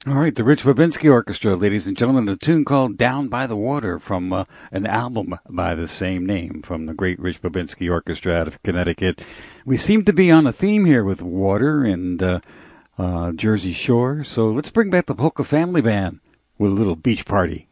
All right, the Rich Babinski Orchestra, ladies and gentlemen, a tune called Down by the Water from an album by the same name from the great Rich Babinski Orchestra out of Connecticut. We seem to be on a theme here with water and Jersey Shore, so let's bring back the Polka Family Band with a little beach party.